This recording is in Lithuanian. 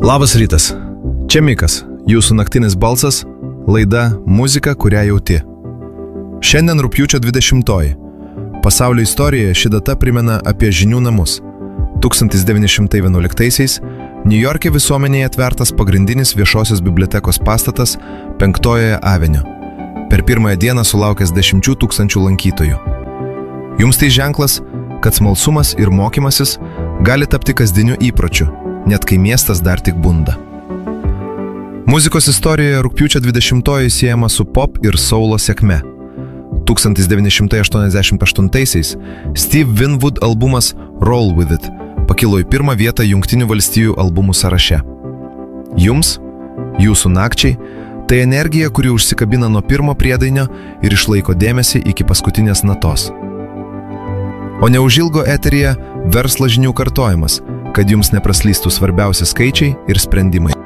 Labas rytas. Čia Mikas, jūsų naktinis balsas, laida Muzika, kurią jauti. Šiandien rugpjūčio 20-oji. Pasaulio istorijoje ši data primena apie žinių namus. 1911-aisiais Niujorke visuomenėje atvertas pagrindinis viešosios bibliotekos pastatas 5-ojoje Avenue. Per pirmąją dieną sulaukęs 10 000 lankytojų. Jums tai ženklas, kad smalsumas ir mokymasis gali tapti kasdieniu įpročiu, net kai miestas dar tik bunda. Muzikos istorijoje rugpjūčio 20-oji siejama su pop ir soulo sėkme. 1988-aisiais Steve Winwood albumas Roll With It pakilo į pirmą vietą Jungtinių valstijų albumų sąraše. Jums, jūsų nakčiai, tai energija, kuri užsikabina nuo pirmo priedainio ir išlaiko dėmesį iki paskutinės natos. O neužilgo eteryje verslo žinių kartojimas, kad jums nepraslystų svarbiausi skaičiai ir sprendimai.